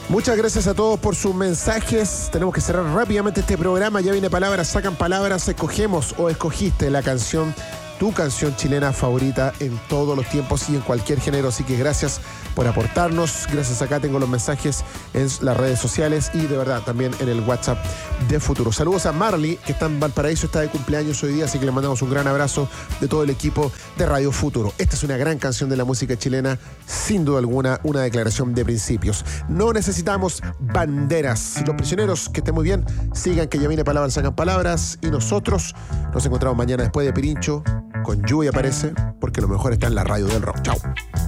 Muchas gracias a todos por sus mensajes. Tenemos que cerrar rápidamente este programa. Ya viene Palabras, sacan palabras. Escogemos o escogiste la canción, tu canción chilena favorita en todos los tiempos y en cualquier género. Así que gracias por aportarnos. Gracias, acá tengo los mensajes en las redes sociales y de verdad también en el WhatsApp de Futuro. Saludos a Marley, que está en Valparaíso, está de cumpleaños hoy día, así que le mandamos un gran abrazo de todo el equipo de Radio Futuro. Esta es una gran canción de la música chilena, sin duda alguna, una declaración de principios. No necesitamos banderas. Los prisioneros, que estén muy bien, sigan que ya viene Palabras, sacan palabras, y nosotros nos encontramos mañana después de Pirincho, con lluvia parece, porque lo mejor está en la radio del rock. Chao.